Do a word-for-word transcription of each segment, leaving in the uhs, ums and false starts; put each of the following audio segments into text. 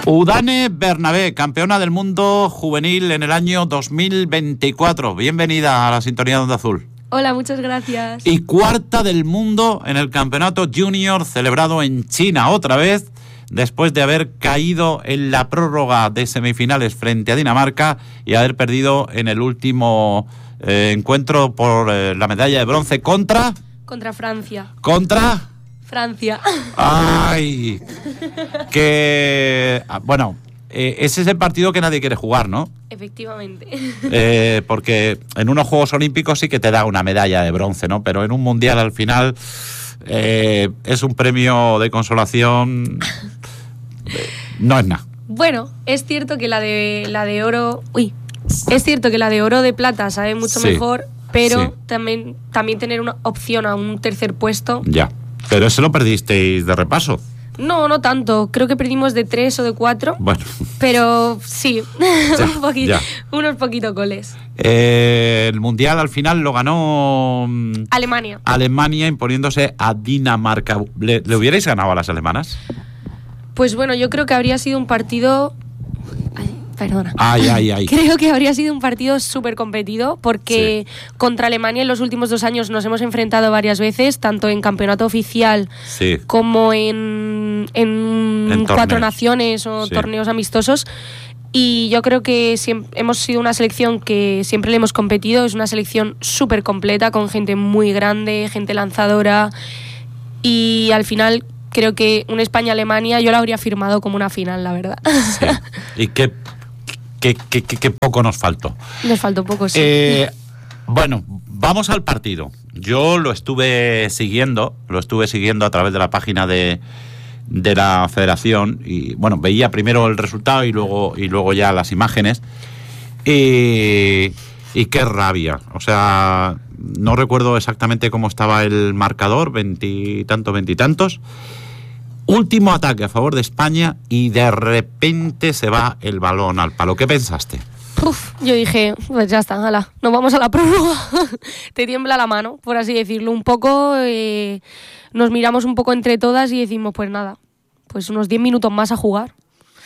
Udane Bernabé, campeona del mundo juvenil en el año dos mil veinticuatro. Bienvenida a la sintonía de Onda Azul. Hola, muchas gracias. Y cuarta del mundo en el campeonato junior celebrado en China otra vez, después de haber caído en la prórroga de semifinales frente a Dinamarca y haber perdido en el último eh, encuentro por eh, la medalla de bronce contra... Contra Francia. ¿Contra? Francia. ¡Ay! Que... Bueno, eh, ese es el partido que nadie quiere jugar, ¿no? Efectivamente. Eh, porque en unos Juegos Olímpicos sí que te da una medalla de bronce, ¿no? Pero en un Mundial al final eh, es un premio de consolación... Eh, no es nada. Bueno, es cierto que la de la de oro... Uy. Es cierto que la de oro de plata sabe mucho sí, mejor, pero sí. también, también tener una opción a un tercer puesto... Ya. Pero ese lo perdisteis de repaso. No, no tanto. Creo que perdimos de tres o de cuatro. Bueno. Pero sí, ya, un poquito, ya. unos poquitos goles. Eh, el Mundial al final lo ganó... Alemania. Alemania imponiéndose a Dinamarca. ¿Le, ¿Le hubierais ganado a las alemanas? Pues bueno, yo creo que habría sido un partido... Ay, perdona. Ay, ay, ay. Creo que habría sido un partido súper competido porque sí. Contra Alemania en los últimos dos años nos hemos enfrentado varias veces, tanto en campeonato oficial sí. como en, en, en cuatro naciones o sí. torneos amistosos. Y yo creo que siempre, hemos sido una selección que siempre le hemos competido. Es una selección súper completa, con gente muy grande, gente lanzadora. Y al final creo que una España-Alemania yo la habría firmado como una final, la verdad. Sí. ¿Y qué, qué, qué, qué, qué poco nos faltó? Nos faltó poco, sí. Eh, bueno, vamos al partido. Yo lo estuve siguiendo, lo estuve siguiendo a través de la página de... de la federación y bueno, veía primero el resultado y luego y luego ya las imágenes y, y qué rabia, o sea, no recuerdo exactamente cómo estaba el marcador, veintitantos, veintitantos, último ataque a favor de España y de repente se va el balón al palo. ¿Qué pensaste? Uf, yo dije, pues ya está, hala, nos vamos a la prórroga. Te tiembla la mano, por así decirlo, un poco. Eh, nos miramos un poco entre todas y decimos, pues nada, pues unos diez minutos más a jugar.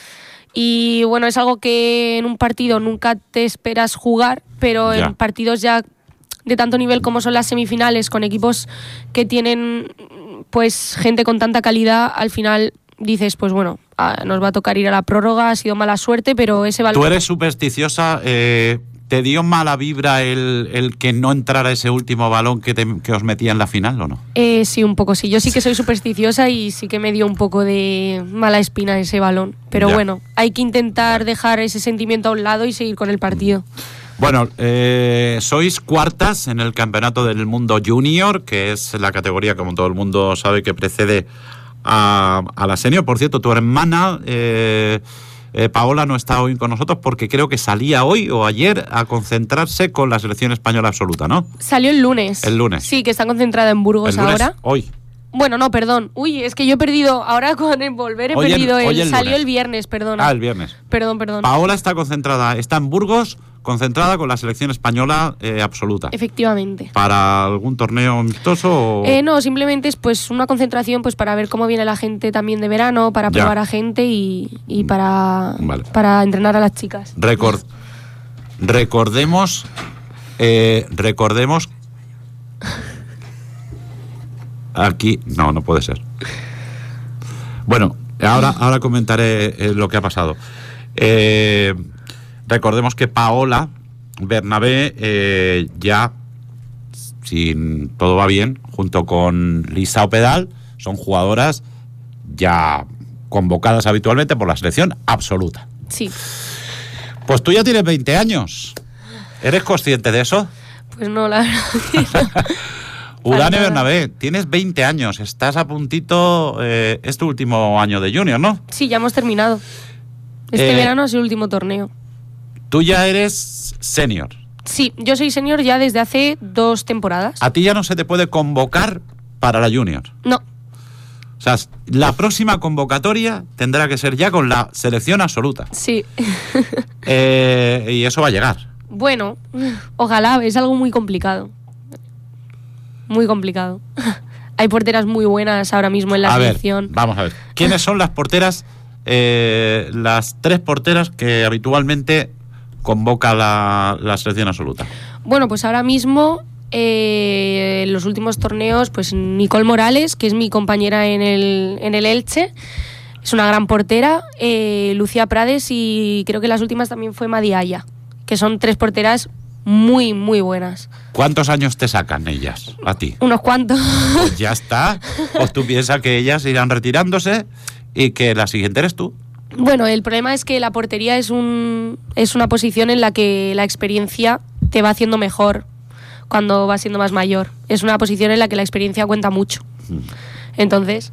Y bueno, es algo que en un partido nunca te esperas jugar, pero ya. En partidos ya de tanto nivel como son las semifinales, con equipos que tienen pues gente con tanta calidad, al final dices, pues bueno, nos va a tocar ir a la prórroga, ha sido mala suerte, pero ese balón... Tú eres supersticiosa, eh, ¿te dio mala vibra el, el que no entrara ese último balón que, te, que os metía en la final o no? Eh, sí, un poco sí. Yo sí que soy supersticiosa y sí que me dio un poco de mala espina ese balón. Pero ya. Bueno, hay que intentar dejar ese sentimiento a un lado y seguir con el partido. Bueno, eh, sois cuartas en el Campeonato del Mundo Junior, que es la categoría, como todo el mundo sabe, que precede a, a la senior. Por cierto, tu hermana... Eh, Eh, Paola no está hoy con nosotros porque creo que salía hoy o ayer a concentrarse con la selección española absoluta, ¿no? Salió el lunes. El lunes. Sí, que está concentrada en Burgos el lunes, ahora. Hoy. Bueno, no, perdón. Uy, es que yo he perdido, ahora con el volver he hoy perdido el, el, el salió lunes. el viernes, perdón. Ah, el viernes. Perdón, perdón. Paola está concentrada, está en Burgos, concentrada con la selección española eh, absoluta. Efectivamente. ¿Para algún torneo amistoso? O... Eh, no, simplemente es pues una concentración pues para ver cómo viene la gente también de verano, para ya. probar a gente y, y para, vale. para entrenar a las chicas. Record, recordemos, eh, recordemos... Aquí, no, no puede ser. Bueno, ahora, ahora comentaré eh, lo que ha pasado. Eh, recordemos que Paola Bernabé eh, ya, si todo va bien, junto con Lisa Opedal, son jugadoras ya convocadas habitualmente por la selección absoluta. Sí. Pues tú ya tienes veinte años. ¿Eres consciente de eso? Pues no, la verdad. Udane Bernabé, tienes veinte años, estás a puntito, eh, es tu último año de junior, ¿no? Sí, ya hemos terminado. Este eh, verano es el último torneo. Tú ya eres senior. Sí, yo soy senior ya desde hace dos temporadas. A ti ya no se te puede convocar para la junior. No. O sea, la próxima convocatoria tendrá que ser ya con la selección absoluta. Sí. eh, y eso va a llegar. Bueno, ojalá, es algo muy complicado. Muy complicado. Hay porteras muy buenas ahora mismo en la a selección. Ver, vamos a ver. ¿Quiénes son las porteras eh, las tres porteras que habitualmente convoca la, la selección absoluta. Bueno, pues ahora mismo, eh, en los últimos torneos, pues Nicole Morales, que es mi compañera en el, en el Elche, es una gran portera, eh, Lucía Prades y creo que las últimas también fue Madiaya, que son tres porteras muy, muy buenas. ¿Cuántos años te sacan ellas a ti? Unos cuantos. Pues ya está. Pues tú piensas que ellas irán retirándose y que la siguiente eres tú. Bueno, el problema es que la portería es un es una posición en la que la experiencia te va haciendo mejor cuando vas siendo más mayor. Es una posición en la que la experiencia cuenta mucho. Entonces...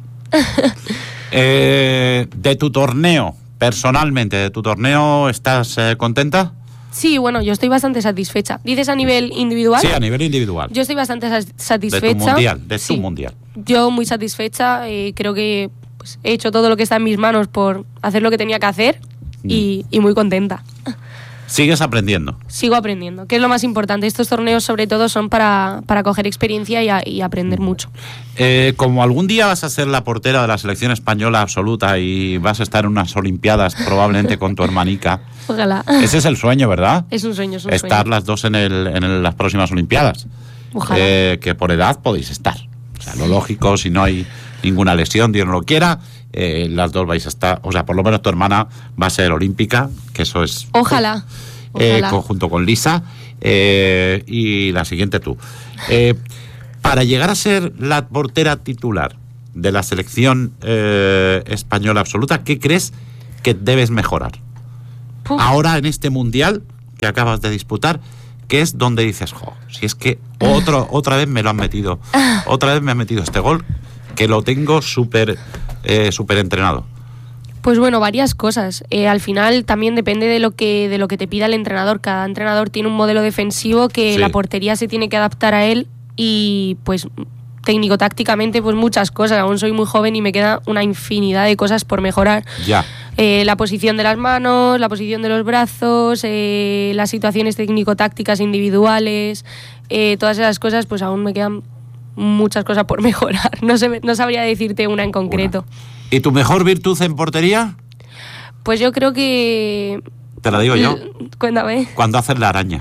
eh, de tu torneo, personalmente, de tu torneo, ¿estás eh, contenta? Sí, bueno, yo estoy bastante satisfecha. ¿Dices a nivel individual? Sí, a nivel individual. Yo estoy bastante satisfecha. De tu mundial, de sí. tu mundial. Yo muy satisfecha, eh, creo que pues, he hecho todo lo que está en mis manos por hacer lo que tenía que hacer y, y muy contenta. ¿Sigues aprendiendo? Sigo aprendiendo, que es lo más importante. Estos torneos sobre todo son para, para coger experiencia y, a, y aprender mucho. Eh, como algún día vas a ser la portera de la selección española absoluta y vas a estar en unas olimpiadas probablemente con tu hermanica. Ojalá. Ese es el sueño, ¿verdad? Es un sueño, es un estar sueño. las dos en, el, en el, las próximas olimpiadas. Ojalá. Eh, que por edad podéis estar. O sea, lo lógico, si no hay ninguna lesión, Dios no lo quiera, eh, las dos vais a estar, o sea, por lo menos tu hermana va a ser olímpica, que eso es... Ojalá. Eh, Ojalá. Conjunto con Lisa, eh, y la siguiente tú. Eh, para llegar a ser la portera titular de la selección eh, española absoluta, ¿qué crees que debes mejorar? Puf. Ahora en este mundial que acabas de disputar, ¿qué es donde dices, jo, si es que otro, otra vez me lo han metido, otra vez me han metido este gol, que lo tengo súper eh, súper entrenado? Pues bueno, varias cosas. Eh, al final también depende de lo que de lo que te pida el entrenador. Cada entrenador tiene un modelo defensivo que Sí. la portería se tiene que adaptar a él y pues técnico-tácticamente pues muchas cosas. Aún soy muy joven y me queda una infinidad de cosas por mejorar. Ya. Eh, la posición de las manos, la posición de los brazos, eh, las situaciones técnico-tácticas individuales, eh, todas esas cosas pues aún me quedan muchas cosas por mejorar. No sé, no sabría decirte una en concreto. Una. ¿Y tu mejor virtud en portería? Pues yo creo que... Te la digo yo. L- Cuéntame. Cuando haces la araña.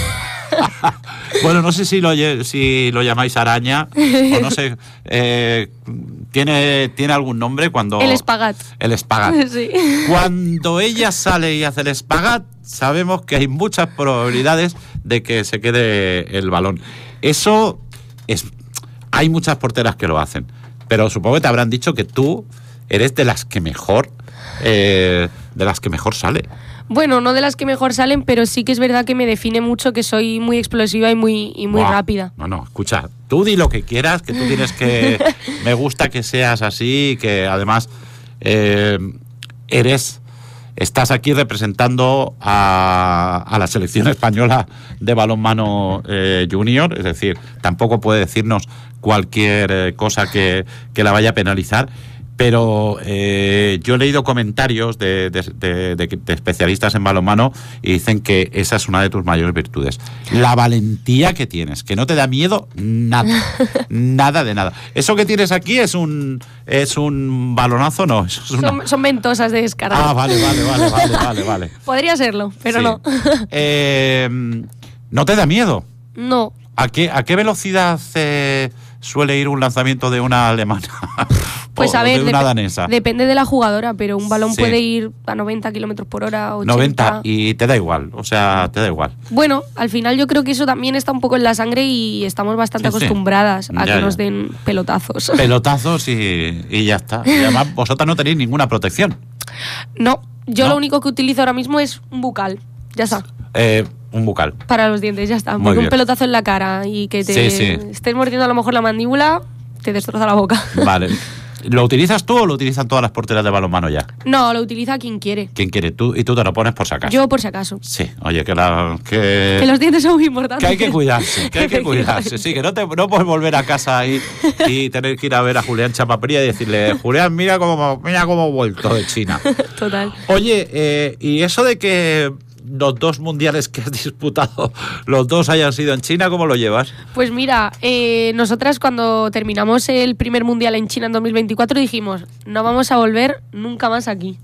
Bueno, no sé si lo, si lo llamáis araña o no sé. Eh, ¿tiene, ¿Tiene algún nombre cuando...? El espagat. El espagat. Sí. Cuando ella sale y hace el espagat, sabemos que hay muchas probabilidades de que se quede el balón. Eso es... Hay muchas porteras que lo hacen, pero supongo que te habrán dicho que tú eres de las que mejor... Eh, de las que mejor sale. Bueno, no de las que mejor salen, pero sí que es verdad que me define mucho que soy muy explosiva y muy, y muy Buah. rápida. No, no, escucha, tú di lo que quieras, que tú tienes que... Me gusta que seas así, que además eh, eres... Estás aquí representando a, a la selección española de balonmano eh, junior, es decir, tampoco puede decirnos cualquier eh, cosa que, que la vaya a penalizar, pero eh, yo he leído comentarios de, de, de, de, de especialistas en balonmano y dicen que esa es una de tus mayores virtudes. La valentía que tienes, que no te da miedo nada, nada de nada. Eso que tienes aquí es un es un balonazo, no, eso es una... Son, son ventosas de descarga. Ah, vale, vale, vale, vale, vale, vale. Podría serlo, pero Sí. no. Eh, ¿No te da miedo? No. ¿A qué, a qué velocidad eh, suele ir un lanzamiento de una alemana? Pues O a ver, de una dep- danesa. depende de la jugadora, pero un balón Sí. puede ir a noventa kilómetros por hora, ochenta. noventa y te da igual, o sea, te da igual. Bueno, al final yo creo que eso también está un poco en la sangre y estamos bastante Sí, sí. acostumbradas a Ya, que nos ya. den pelotazos. Pelotazos y, y ya está. Y además vosotras no tenéis ninguna protección. No, yo ¿No? lo único que utilizo ahora mismo es un bucal. Ya está. Eh, un bucal. Para los dientes, ya está. Muy Porque bien. un pelotazo en la cara y que te Sí, sí. estés mordiendo a lo mejor la mandíbula, te destroza la boca. Vale. ¿Lo utilizas tú o lo utilizan todas las porteras de balonmano ya? No, lo utiliza quien quiere. ¿Quién quiere? Tú y tú te lo pones por si acaso. Yo por si acaso. Sí, oye, que, la, que, Que los dientes son muy importantes. que hay que cuidarse, que hay que cuidarse. Sí, que no, te, no puedes volver a casa ahí y tener que ir a ver a Julián Chapapería y decirle, Julián, mira cómo, mira cómo he vuelto de China. Total. Oye, eh, y eso de que los dos mundiales que has disputado, los dos hayan sido en China, ¿cómo lo llevas? Pues mira, eh, nosotras cuando terminamos el primer mundial en China en dos mil veinticuatro dijimos, no vamos a volver nunca más aquí.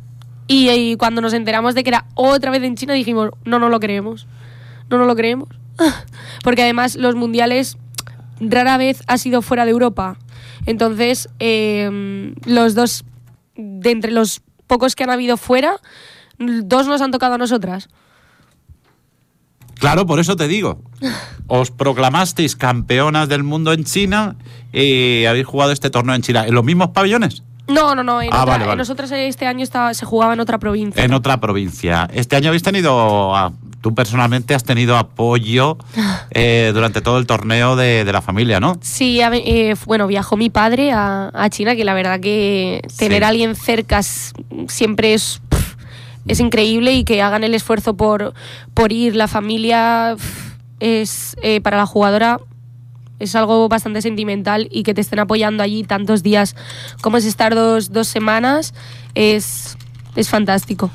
Y, y cuando nos enteramos de que era otra vez en China dijimos, no, no lo creemos, no, no lo creemos. Porque además los mundiales rara vez ha sido fuera de Europa. Entonces, eh, los dos, de entre los pocos que han habido fuera, dos nos han tocado a nosotras. Claro, por eso te digo. Os proclamasteis campeonas del mundo en China y habéis jugado este torneo en China. ¿En los mismos pabellones? No, no, no. En ah, otra, vale, vale. Nosotros este año estaba, se jugaba en otra provincia. En otra provincia. Este año habéis tenido, a, tú personalmente has tenido apoyo eh, durante todo el torneo de, de la familia, ¿no? Sí, eh, bueno, viajó mi padre a, a China, que la verdad que tener sí. a alguien cerca siempre es... Es increíble, y que hagan el esfuerzo por, por ir, la familia, es eh, para la jugadora es algo bastante sentimental, y que te estén apoyando allí tantos días como es estar dos, dos semanas es, es fantástico.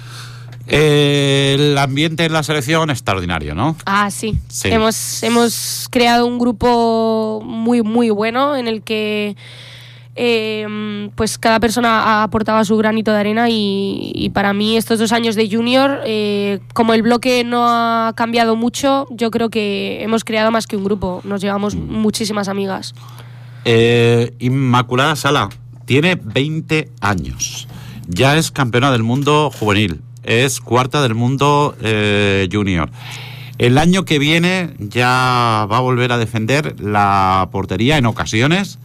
Eh, el ambiente en la selección extraordinario, ¿no? Ah, sí. sí. Hemos, hemos creado un grupo muy, muy bueno en el que... Eh, pues cada persona ha aportado su granito de arena, y, y para mí estos dos años de junior, eh, como el bloque no ha cambiado mucho, yo creo que hemos creado más que un grupo, nos llevamos muchísimas amigas. eh, Inmaculada Sala tiene veinte años, ya es campeona del mundo juvenil, es cuarta del mundo eh, junior. El año que viene ya va a volver a defender la portería en ocasiones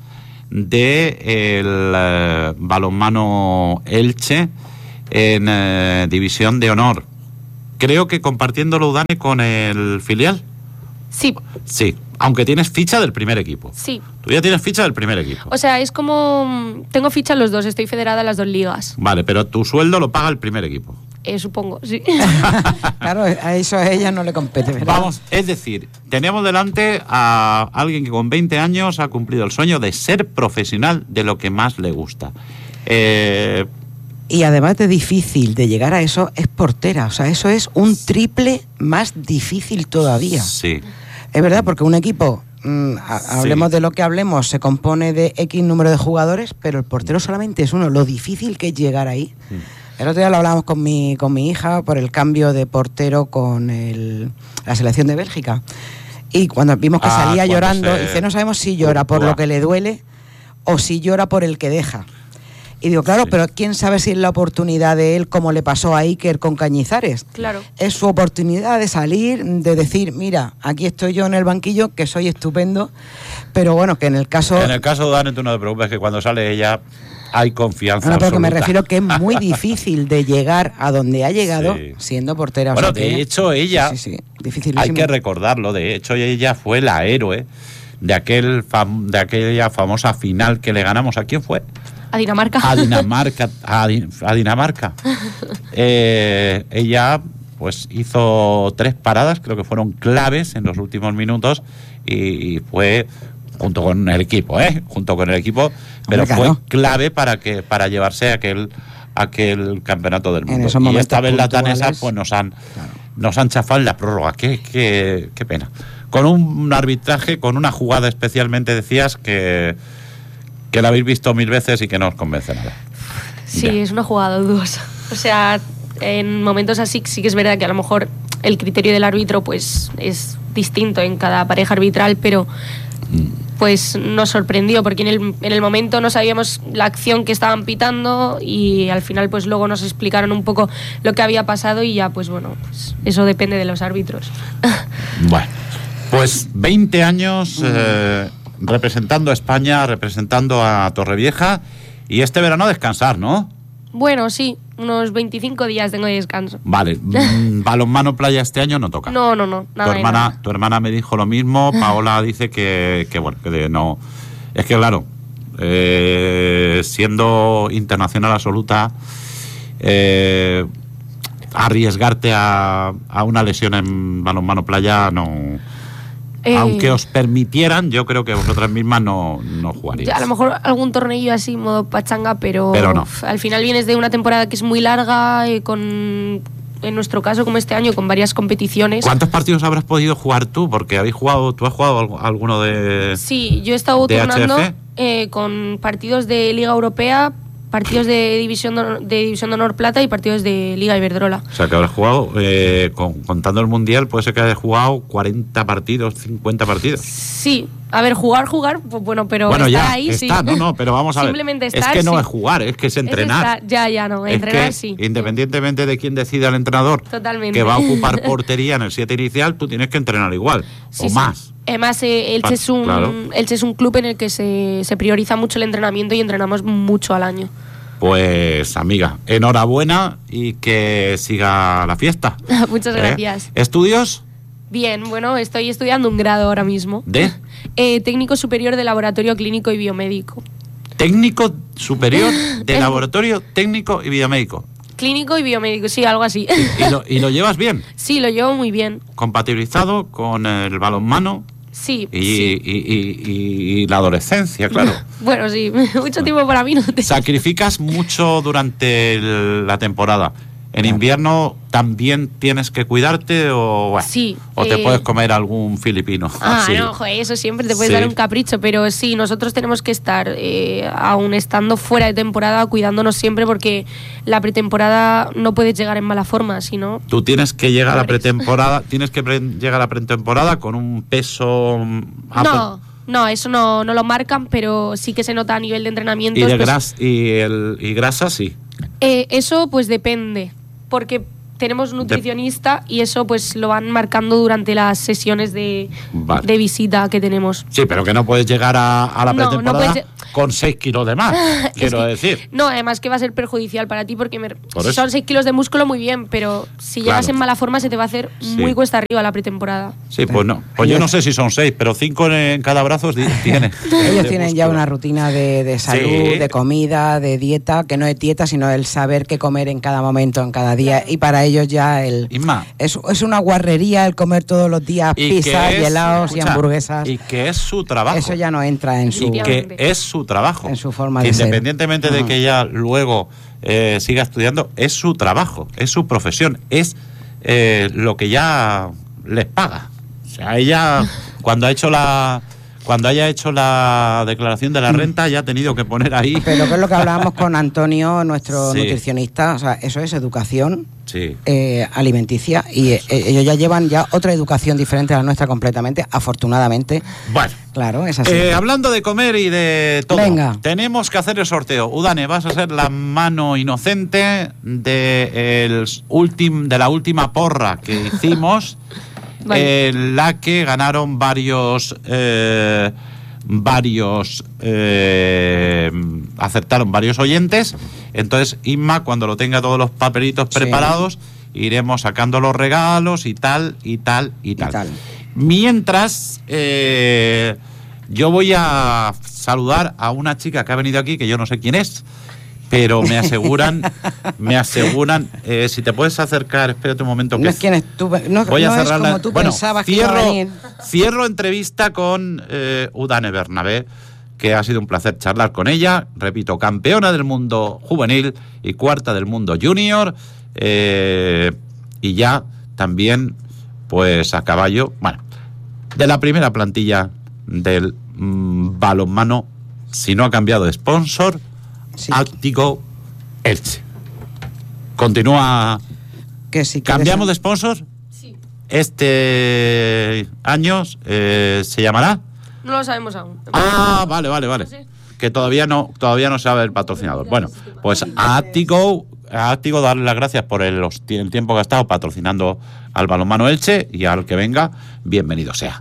de el eh, balonmano Elche en eh, división de honor. Creo que compartiéndolo, Udane, con el filial. Sí. Sí, aunque tienes ficha del primer equipo. Sí. Tú ya tienes ficha del primer equipo. O sea, es como... Tengo ficha en los dos, estoy federada en las dos ligas. Vale, pero tu sueldo lo paga el primer equipo. Eh, supongo, sí. Claro, a eso a ella no le compete, ¿verdad? Vamos, es decir, tenemos delante a alguien que con veinte años ha cumplido el sueño de ser profesional de lo que más le gusta. Eh... Y además de difícil de llegar a eso, es portera. O sea, eso es un triple más difícil todavía. Sí. Es verdad, porque un equipo, mmm, a, hablemos sí. de lo que hablemos, se compone de X número de jugadores, pero el portero solamente es uno. Lo difícil que es llegar ahí. Sí. El otro día lo hablábamos con mi, con mi hija por el cambio de portero con el, la selección de Bélgica. Y cuando vimos que ah, salía llorando, se... dice, no sabemos si llora por Uah. lo que le duele o si llora por el que deja. Y digo, claro, sí. pero quién sabe si es la oportunidad de él, como le pasó a Iker con Cañizares. Claro. Es su oportunidad de salir, de decir, mira, aquí estoy yo en el banquillo, que soy estupendo, pero bueno, que en el caso... En el caso de Dani, tú no te preocupes, que cuando sale ella hay confianza no, absoluta. Porque me refiero que es muy difícil de llegar a donde ha llegado sí. siendo portera. Bueno, o sea, de que, hecho ella, sí, sí, sí, hay que recordarlo, de hecho ella fue la héroe de, aquel fam, de aquella famosa final que le ganamos. ¿A quién fue? A Dinamarca. A Dinamarca. A, a Dinamarca. eh, ella pues hizo tres paradas, creo que fueron claves en los últimos minutos, y, y fue junto con el equipo, ¿eh? Junto con el equipo, pero Hombre, fue claro. clave para que para llevarse aquel aquel campeonato del mundo. Y esta vez las puntuales, danesas pues nos han claro. nos han chafado en la prórroga. Qué, qué, qué pena. Con un arbitraje, con una jugada especialmente, decías que que la habéis visto mil veces y que no os convence nada. Sí, ya. Es una jugada dudosa. O sea, en momentos así sí que es verdad que a lo mejor el criterio del árbitro pues es distinto en cada pareja arbitral, pero pues nos sorprendió porque en el, en el momento no sabíamos la acción que estaban pitando, y al final pues luego nos explicaron un poco lo que había pasado, y ya pues bueno, pues eso depende de los árbitros. Bueno, pues veinte años eh, representando a España, representando a Torrevieja, y este verano descansar, ¿no? Bueno, sí, unos veinticinco días tengo de descanso. Vale, balonmano playa este año no toca. No, no, no, nada. Tu hermana, nada. Tu hermana me dijo lo mismo. Paola dice que, que bueno, que de no. Es que claro, eh, siendo internacional absoluta, eh, arriesgarte a, a una lesión en balonmano playa no. Eh, Aunque os permitieran, yo creo que vosotras mismas no, no jugaríais. A lo mejor algún tornillo así, modo pachanga, pero, pero no. Al final vienes de una temporada que es muy larga, eh, con, en nuestro caso, como este año, con varias competiciones. ¿Cuántos partidos habrás podido jugar tú? Porque habéis jugado, ¿tú has jugado alguno de Sí, yo he estado de turnando eh, con partidos de Liga Europea, partidos de división de, de división de honor plata y partidos de Liga Iberdrola. O sea, que habrás jugado, eh, con, contando el Mundial, puede ser que hayas jugado cuarenta partidos, cincuenta partidos. Sí, a ver, jugar, jugar, pues bueno, pero bueno, estar ya, ahí está, sí. no, no, pero vamos a ver. Simplemente estar, es que no sí. es jugar, es que es entrenar. Es estar, ya, ya, no, es entrenar que, sí. independientemente de quién decida el entrenador Totalmente. que va a ocupar portería en el siete inicial, tú tienes que entrenar igual, Sí, o sí. más. Además, eh, Elche, Pa- es un, claro. Elche es un club en el que se, se prioriza mucho el entrenamiento y entrenamos mucho al año. Pues, amiga, enhorabuena y que siga la fiesta. Muchas ¿Eh? gracias. ¿Estudios? Bien, bueno, estoy estudiando un grado ahora mismo. ¿De? Eh, técnico superior de laboratorio clínico y biomédico. Técnico superior de laboratorio técnico y biomédico. Clínico y biomédico, sí, algo así. ¿Y lo, y lo llevas bien? Sí, lo llevo muy bien. Compatibilizado con el balonmano Sí, y, sí. y- y- y- y la adolescencia, claro. Bueno, sí, mucho tiempo para mí no te... Sacrificas mucho durante el- la temporada. En invierno también tienes que cuidarte o, bueno, Sí, o te eh, puedes comer algún filipino. Ah, así. no, joder, eso siempre te puedes Sí. dar un capricho, pero sí, nosotros tenemos que estar, eh, aún estando fuera de temporada, cuidándonos siempre porque la pretemporada no puedes llegar en mala forma, sino... Tú tienes que llegar a la Pobres. pretemporada, tienes que pre- llegar a la pretemporada con un peso mm, No, no, eso no, no lo marcan, pero sí que se nota a nivel de entrenamiento. y de gras y el y grasa sí. Eh, eso pues depende, porque tenemos nutricionista y eso pues lo van marcando durante las sesiones de, Vale. de visita que tenemos. Sí, pero que no puedes llegar a, a la No, no pretemporada puedes lle- con seis kilos de más, Es quiero que- decir. No, además que va a ser perjudicial para ti porque me- Por eso. son seis kilos de músculo muy bien, pero si Claro. llegas en mala forma se te va a hacer Sí. muy cuesta arriba la pretemporada. Sí, pues no. Pues yo no sé si son seis, pero cinco en cada brazo di- tiene. Ellos de tienen ya músculo. una rutina de, de salud, Sí. de comida, de dieta, que no es dieta, sino el saber qué comer en cada momento, en cada día. Y para ellos ya el Inma, es, es una guarrería el comer todos los días y pizza, que y es- helados y escucha, hamburguesas. Y que es su trabajo. Eso ya no entra en su... y que Efectivamente. es su trabajo. En su forma Que de ser. independientemente de Ajá. que ella luego eh, siga estudiando, es su trabajo, es su profesión, es eh, lo que ya les paga. O sea, ella cuando ha hecho la cuando haya hecho la declaración de la renta ya ha tenido que poner ahí. Pero que es lo que hablábamos con Antonio, nuestro Sí. nutricionista, o sea, eso es educación Sí. eh, alimenticia y eh, ellos ya llevan ya otra educación diferente a la nuestra completamente, afortunadamente. Bueno. Claro, es así. Eh, hablando de comer y de todo, Venga. tenemos que hacer el sorteo. Udane, vas a ser la mano inocente de, el ultim- de la última porra que hicimos, Vale. en la que ganaron varios, eh, varios, eh, acertaron varios oyentes. Entonces, Inma, cuando lo tenga todos los papelitos Sí. preparados, iremos sacando los regalos y tal, y tal, y tal. tal. Mientras, eh, yo voy a saludar a una chica que ha venido aquí, que yo no sé quién es, pero me aseguran, me aseguran, eh, si te puedes acercar, espérate un momento. Que No es quien es tú, no, voy a no es cerrar la- como tú bueno, pensabas que iba a cierro, venir. cierro entrevista con eh, Udane Bernabé, que ha sido un placer charlar con ella. Repito, campeona del mundo juvenil y cuarta del mundo junior. eh, y ya también, pues a caballo, bueno, de la primera plantilla del mm, balonmano, si no ha cambiado de sponsor, Sí. Actigo Elche. Continúa. Que si quieres- ¿Cambiamos de sponsor? Sí. Este año eh, se llamará. No lo sabemos aún. Ah, vale, vale, vale. No sé. Que todavía no, todavía no sabe el patrocinador. Bueno, pues a Actigo, a Actigo darle las gracias por el, los- el tiempo que ha estado patrocinando al balonmano Elche, y al que venga, bienvenido sea.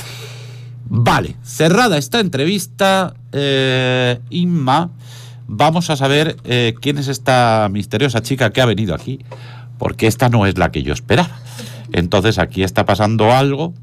Vale, cerrada esta entrevista, eh, Inma, vamos a saber eh, quién es esta misteriosa chica que ha venido aquí, porque esta no es la que yo esperaba. Entonces aquí está pasando algo.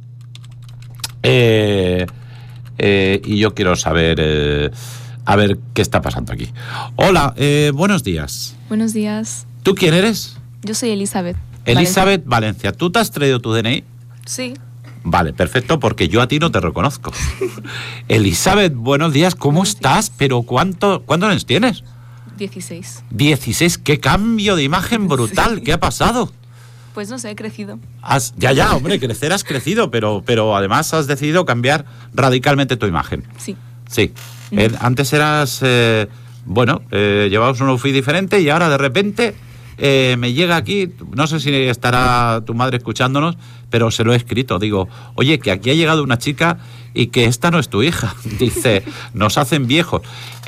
Eh, eh, y yo quiero saber eh, a ver qué está pasando aquí. Hola, eh, buenos días. Buenos días. ¿Tú quién eres? Yo soy Elizabeth. Elizabeth Valencia. ¿Tú te has traído tu D N I? Valencia. Sí. Vale, perfecto, porque yo a ti no te reconozco. Elizabeth, buenos días, ¿cómo Buenos estás? Pero ¿cuánto, ¿cuántos años tienes? dieciséis. dieciséis, qué cambio de imagen brutal, Sí. ¿qué ha pasado? Pues no sé, he crecido. Has- ya, ya, hombre, crecer has crecido, pero, pero además has decidido cambiar radicalmente tu imagen. Sí. Sí. Eh, antes eras eh, bueno, eh, llevamos un outfit diferente y ahora de repente eh, me llega aquí, no sé si estará tu madre escuchándonos, pero se lo he escrito, digo, oye, que aquí ha llegado una chica y que esta no es tu hija. Dice, nos hacen viejos.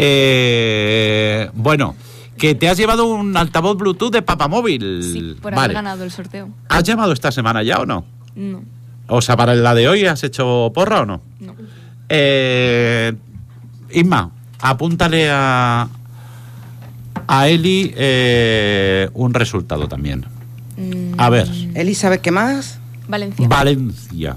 Eh, bueno, que te has llevado un altavoz Bluetooth de Papamóvil. Sí, por Vale. haber ganado el sorteo. ¿Has llamado esta semana ya o no? No, O sea, para la de hoy, ¿has hecho porra o no? no. Eh, Isma, apúntale a, a Eli eh, un resultado también. Mm, A ver, Elizabeth, ¿qué más? Valencia. Valencia.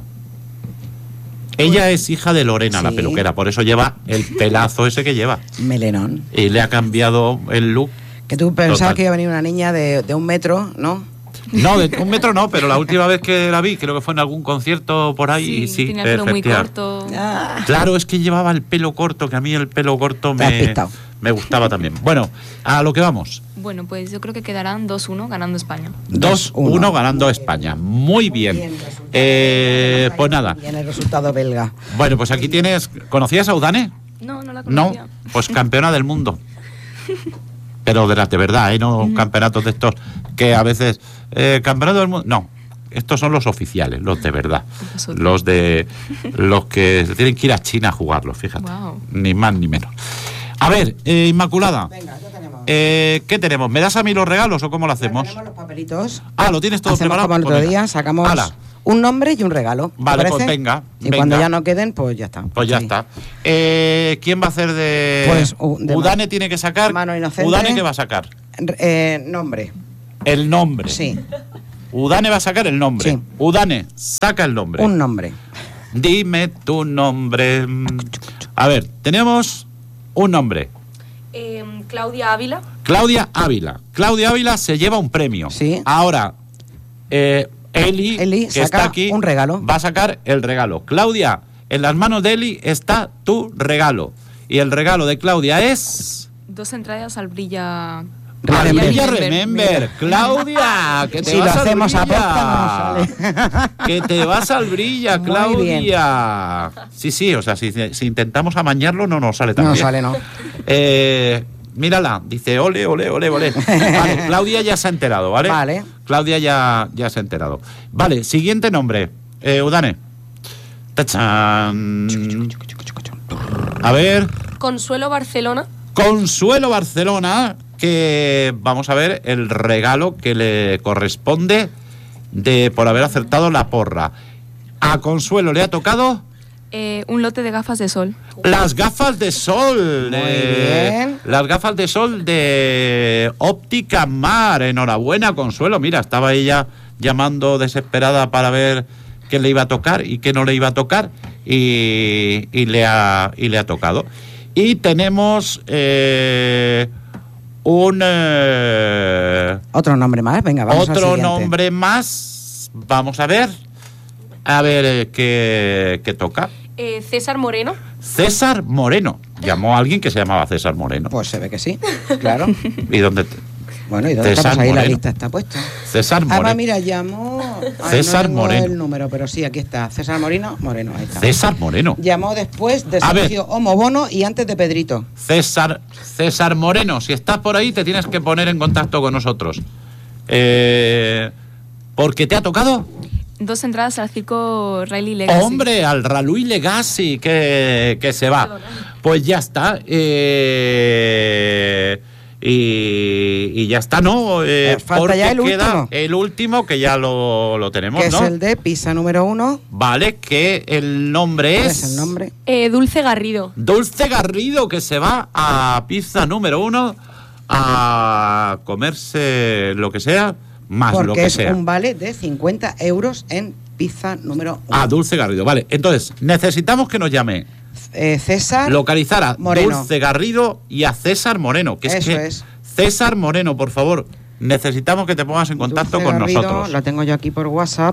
Ella es hija de Lorena, la Sí. peluquera, por eso lleva el pelazo ese que lleva. Melenón. Y le ha cambiado el look. Que tú pensabas Total. que iba a venir una niña de, de un metro, ¿no? No, de un metro no, pero la última vez que la vi, creo que fue en algún concierto por ahí. Sí, y sí, tenía el pelo muy efectivamente. corto. Ah. Claro, es que llevaba el pelo corto, que a mí el pelo corto Te has me, pistado. me gustaba también. Bueno, a lo que vamos. Bueno, pues yo creo que quedarán dos uno ganando España. dos uno ganando España. Muy bien. Eh, pues nada. Bien el resultado belga. Bueno, pues aquí tienes... ¿Conocías a Udane? No, no la No, conocía. pues campeona del mundo. Pero de las de verdad, ¿eh? No campeonatos de estos que a veces... Eh, campeonato del mundo... No, estos son los oficiales, los de verdad. Vosotros. Los de... Los que se tienen que ir a China a jugarlos, fíjate. Guau. Ni más ni menos. A ver, eh, Inmaculada. Venga, ya tenemos. Eh, ¿Qué tenemos? ¿Me das a mí los regalos o cómo lo Ya hacemos? tenemos los papelitos. Ah, ¿lo tienes todo Hacemos preparado? como el Pues otro venga. día, sacamos Hala, un nombre y un regalo. ¿te Vale, pues parece? venga, Y venga. cuando ya no queden, pues ya está. Pues ya Sí. está. Eh, ¿Quién va a hacer de...? Pues, u- de Udane ma- tiene que sacar... mano inocente. ¿Udane qué va a sacar? Eh, nombre. El nombre. Sí, Udane va a sacar el nombre. Sí. Udane, saca el nombre. un nombre. Dime tu nombre. A ver, tenemos un nombre. Eh, Claudia Ávila. Claudia Ávila. Claudia Ávila se lleva un premio. Sí. Ahora, eh, Eli, Eli que saca está aquí, un regalo. va a sacar el regalo. Claudia, en las manos de Eli está tu regalo. Y el regalo de Claudia es... Dos entradas al Brilla. Remember. Brilla Remember. Claudia, que te Si lo vas al hacemos a Brilla. posta, no nos sale. Que te vas al Brilla, Muy Claudia. Sí, sí, o sea, si, si intentamos amañarlo no nos sale tan No bien. sale, no. Eh, mírala, dice ole, ole, ole, ole. Vale, Claudia ya se ha enterado, ¿vale? Vale. Claudia ya, ya se ha enterado. Vale, siguiente nombre. Eh, Udane. Tachán. A ver, Consuelo Barcelona. Consuelo Barcelona, que vamos a ver el regalo que le corresponde de por haber acertado la porra. A Consuelo le ha tocado Eh, un lote de gafas de sol. las gafas de sol. Muy eh, bien. Las gafas de sol de Óptica Mar. Enhorabuena, Consuelo. Mira, estaba ella llamando desesperada para ver qué le iba a tocar y qué no le iba a tocar. Y, y, le, ha, y le ha tocado. Y tenemos eh, un... eh, Otro nombre más, venga, vamos al otro siguiente. nombre más. Vamos a ver. A ver eh, qué, qué toca. Eh, César Moreno. César Moreno. Llamó a alguien que se llamaba César Moreno. Pues se ve que sí, claro. ¿Y dónde? te- Bueno, ¿y dónde César está? Pues ahí la Moreno. lista está puesta. César Ah, Moreno. mira, llamó... Ay, César no tengo Moreno. el número, pero sí, aquí está. César Moreno, Moreno, ahí está. César Moreno. Llamó después de A ver. Sergio Homobono y antes de Pedrito. César, César Moreno. Si estás por ahí, te tienes que poner en contacto con nosotros. Eh, porque te ha tocado. Dos entradas al circo Riley Legacy. Hombre, al Ralui Legacy que, que se va. Pues ya está. Eh, y, y ya está, ¿no? Eh, Eh, falta porque ya el queda último. el último que ya lo, lo tenemos, Que ¿no? es el de Pisa número uno. Vale, que el nombre ¿Cuál es... es el nombre? Eh, Dulce Garrido. Dulce Garrido, que se va a pizza número uno a comerse lo que sea, más lo Porque que es sea. un vale de cincuenta euros en Pizza número uno. A Dulce Garrido, vale. Entonces, necesitamos que nos llame, Eh, César localizar a Moreno. Dulce Garrido y a César Moreno. Que es Eso que es. César Moreno, por favor, necesitamos que te pongas en contacto Dulce con Garrido, nosotros. Lo tengo yo aquí por WhatsApp.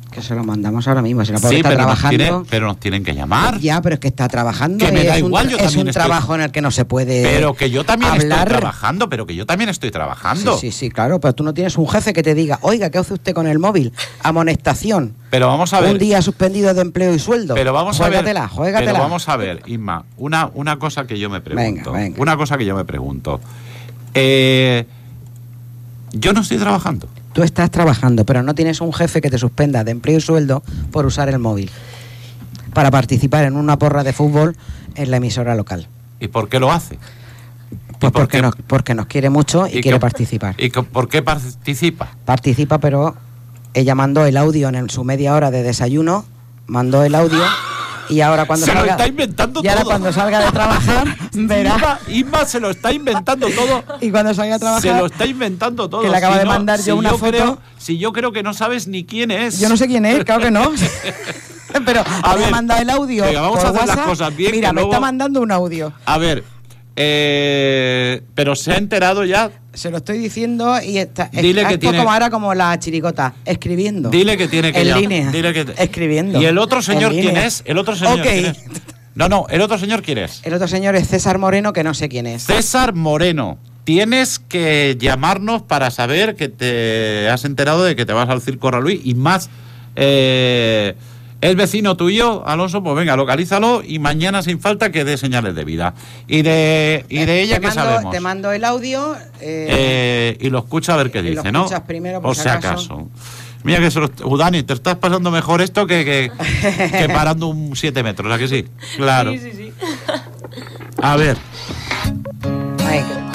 Que se lo mandamos ahora mismo. Si la pobre Sí, está pero nos, trabajando. tiene- pero nos tienen que llamar. Ya, pero es que está trabajando. Que me y da es igual, un, yo es también un estoy- trabajo en el que no se puede. Pero que yo también hablar. estoy trabajando, pero que yo también estoy trabajando. Sí, sí, sí, claro, pero tú no tienes un jefe que te diga, oiga, ¿qué hace usted con el móvil? Amonestación. Pero vamos a ver. Un día suspendido de empleo y sueldo. Pero vamos a ver. Juégatela, juégatela. Pero vamos a ver, Inma, una, una cosa que yo me pregunto. Venga, venga. Una cosa que yo me pregunto. Eh, yo no estoy trabajando. Tú estás trabajando, pero no tienes un jefe que te suspenda de empleo y sueldo por usar el móvil para participar en una porra de fútbol en la emisora local. ¿Y por qué lo hace? ¿Y Pues por porque qué- nos, porque nos quiere mucho y, y quiere que- participar. ¿Y que- por qué participa? Participa, pero ella mandó el audio en su media hora de desayuno, mandó el audio y ahora cuando Se lo salga, está inventando y ahora todo. cuando salga de trabajar verá. Inma, Inma se lo está inventando todo. Y cuando salga a trabajar, Se lo está inventando todo. que le acaba Si de no- mandar yo si una foto. Creo, si yo creo que no sabes ni quién es. yo no sé quién es, claro que no. Pero A me ha ver, mandado el audio. venga, vamos por a hacer las WhatsApp. cosas bien, Mira, que me luego- está mandando un audio. A ver, eh, pero se ha enterado ya. Se lo estoy diciendo y está. Dile es que esto tiene- como ahora como la chirigota, escribiendo. Dile que tiene que en llam- línea. dile que- escribiendo. ¿Y el otro señor en quién línea. es? ¿El otro señor Ok. quién es? No, no, el otro señor quién es. El otro señor es César Moreno, que no sé quién es. César Moreno. Tienes que llamarnos para saber que te has enterado de que te vas al Circo Raluí y más. Eh, ¿Es vecino tuyo, Alonso? Pues venga, localízalo y mañana sin falta que dé señales de vida. Y de, y de ella, te ¿qué mando, sabemos? Te mando el audio. eh, Eh, y lo escucha a ver qué y lo dice, ¿no? escuchas primero, por o si sea acaso. acaso. Mira que se lo, Udani, te estás pasando mejor esto que, que, que parando un siete metros, ¿a que sí? Claro. Sí, sí, sí. A ver. ay,